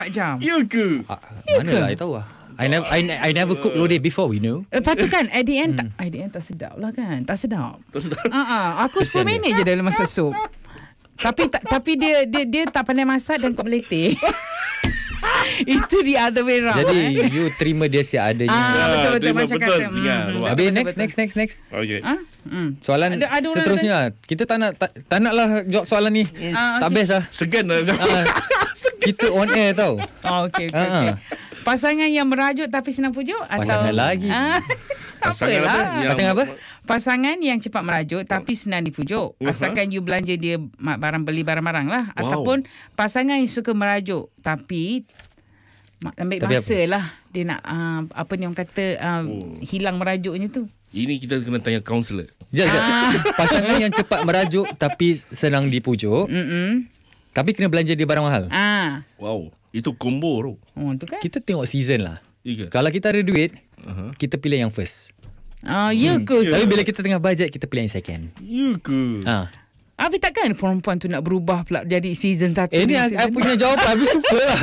4 jam. Ya ke? Mana lah I tahu lah. I never cook lodeh before, Lepas tu kan at the end tak sedap lah kan. Tak sedap. Aku 10 minit je dalam masak sup. Tapi dia tak pandai masak dan kau meletih. Itu the other way round. Jadi you terima dia seadanya. Betul macam kata. Habis next. Okay. Soalan Ada orang seterusnya. Kita tak nak lah jawab soalan ni. Tak best lah. Segan lah. Kita on air tau. Okay. Pasangan yang merajuk tapi senang pujuk atau Pasangan lagi. Pasangan apa? Pasangan apa? Pasangan yang cepat merajuk tapi senang dipujuk. Asalkan you belanja dia beli barang-barang lah. Ataupun pasangan yang suka merajuk tapi ambil masa lah. Dia nak apa ni orang kata hilang merajuknya tu. Ini kita kena tanya kaunselor. Pasangan yang cepat merajuk tapi senang dipujuk. Tapi kena belanja dia barang mahal. Wow. Itu combo tu. Tu kan. Kita tengok season lah. Iya. Kalau kita ada duit, kita pilih yang first. Ya ke? Tapi bila kita tengah budget, kita pilih yang second. Ya ke? Tapi takkan perempuan tu nak berubah pula jadi season 1. Ni I punya jawapan. Aku suka lah.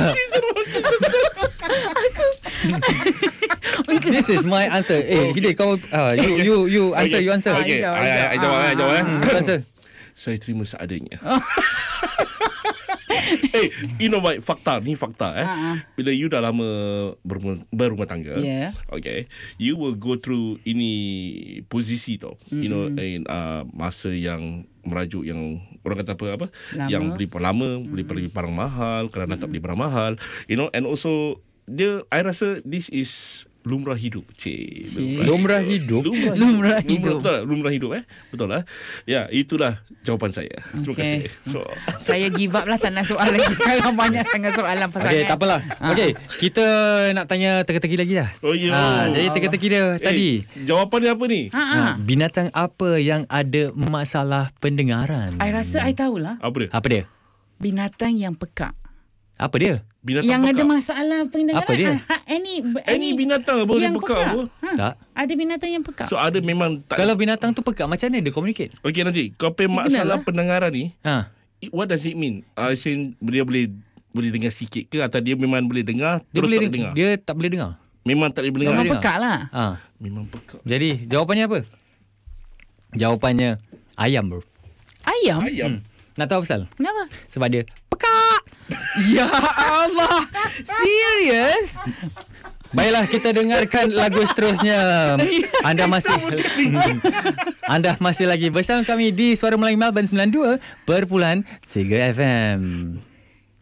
This is my answer. Hidayah kau you answer. You answer. Okay. I jawab. Answer. Saya terima seadanya. Fakta. Bila you dah lama berumah tangga, okay, you will go through ini posisi tau. Masa yang merajuk, yang orang kata apa lama. Yang beli beli barang mahal, kerana tak beli barang mahal, and also I rasa this is lumrah hidup. Lumrah hidup. Lumrah hidup betul lah. Ya, itulah jawapan saya. Terima kasih. Saya give up lah, tak nak soal lagi. Kalau banyak sangat soalan pasangan. Okay, tak apalah. Okay, kita nak tanya teka-teki lagi lah. Jadi teka-teki dia tadi. Jawapan dia apa ni? Binatang apa yang ada masalah pendengaran? I rasa I tahulah. Apa dia? Binatang yang pekak. Apa dia? Binatang yang pekak. ada masalah pendengaran. Apa dia? Any binatang boleh pekak apa? Tak. Ada binatang yang pekak. So ada memang tak. Kalau binatang tu pekak, macam mana dia communicate? Okay, nanti kau punya masalah pendengaran ni, what does it mean? Dia boleh dengar sikit ke, atau dia memang boleh dengar Dia terus boleh tak dengar? Dia tak boleh dengar. Memang tak boleh dengar. Memang pekak lah. Memang pekak. Jadi jawapannya apa? Jawapannya ayam, bro. Ayam? Nak tahu pasal? Kenapa? Sebab dia pekak. Ya Allah. Serius? Baiklah, kita dengarkan lagu seterusnya. Anda masih lagi bersama kami di Suara Melayu Melbourne 92.3 FM.